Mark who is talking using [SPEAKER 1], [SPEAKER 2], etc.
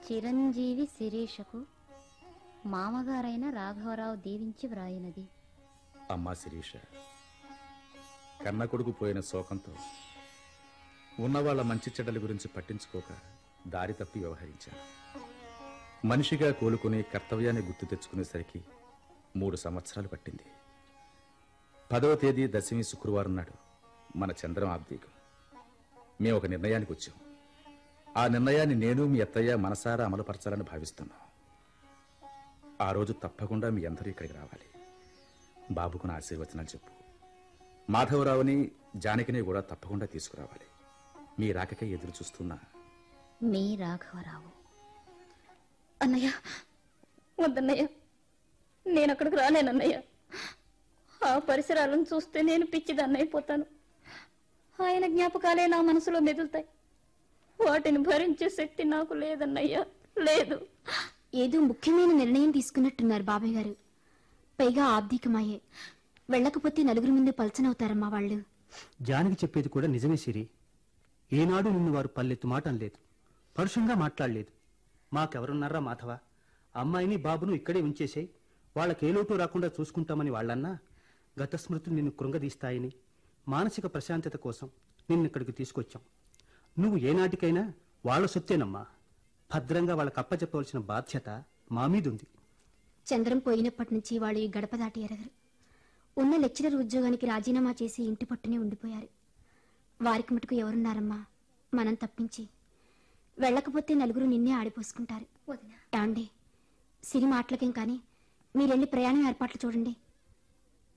[SPEAKER 1] చిరంజీవి శిరీషకు మామగారైన రాఘవరావు దీవించి వ్రాయినది.
[SPEAKER 2] అమ్మా శిరీష, కన్న కొడుకు పోయిన శోకంతో ఉన్నవాళ్ల మంచి చెడ్డల గురించి పట్టించుకోక దారి తప్పి వ్యవహరించాను. మనిషిగా కోలుకుని కర్తవ్యాన్ని గుర్తు తెచ్చుకునేసరికి 3 సంవత్సరాలు పట్టింది. 10వ తేదీ దశమి శుక్రవారం నాడు మన చంద్రం ఆబ్దీకం. మేము ఒక నిర్ణయానికి వచ్చాం. ఆ నిర్ణయాన్ని నేను మీ అత్తయ్య మనసారా అమలుపరచాలని భావిస్తున్నాం. ఆ రోజు తప్పకుండా మీ అందరూ ఇక్కడికి రావాలి. బాబుకు నా ఆశీర్వచనాలు చెప్పు. మాధవరావుని జానకిని కూడా తప్పకుండా తీసుకురావాలి. మీ రాకకై ఎదురు చూస్తున్నా
[SPEAKER 1] మీ రాఘవరావు. అన్నయ్య, వద్దన్నయ్య, నేను అక్కడికి రాలేనన్నయ్య. ఆ పరిసరాలను చూస్తే నేను పిచ్చిదన్నైపోతాను. ఆయన జ్ఞాపకాలే నా మనసులో మెదులుతాయి. వాటిని భరించే శక్తి నాకు లేదన్నయ్యా, లేదు.
[SPEAKER 3] ఏదో ముఖ్యమైన నిర్ణయం తీసుకున్నట్టున్నారు బాబాయ్ గారు. పైగా ఆబ్దికమాయే. వెళ్ళకపోతే నలుగురు ముందే పలచనవుతారమ్మా వాళ్ళు.
[SPEAKER 4] జానకి చెప్పేది కూడా నిజమే సిరి. ఏనాడు నిన్ను వారు పల్లెత్తు మాట అనలేదు, పరుషంగా మాట్లాడలేదు. మాకెవరున్నారా మాధవ, అమ్మాయిని బాబును ఇక్కడే ఉంచేసాయి, వాళ్ళకే లోటు రాకుండా చూసుకుంటామని వాళ్ళన్నా గత స్మృతులు నిన్ను కృంగదీస్తాయని మానసిక ప్రశాంతత కోసం నిన్నిక్కడికి తీసుకొచ్చాం. నువ్వు ఏనాటికైనా వాళ్ళ సొత్తేనమ్మా. భద్రంగా వాళ్ళకి అప్పచెప్పవలసిన బాధ్యత మా మీదుంది.
[SPEAKER 3] చంద్రం పోయినప్పటి నుంచి వాళ్ళు ఈ గడప దాటి ఎరగరు. ఉన్న లెక్చరర్ ఉద్యోగానికి రాజీనామా చేసి ఇంటి పట్టునే ఉండిపోయారు. వారికి మటుకు ఎవరున్నారమ్మా మనం తప్పించి? వెళ్ళకపోతే నలుగురు నిన్నే ఆడిపోసుకుంటారు. ఏమండి, సిరి మాటలకేం కానీ మీరెళ్ళి ప్రయాణం ఏర్పాట్లు చూడండి.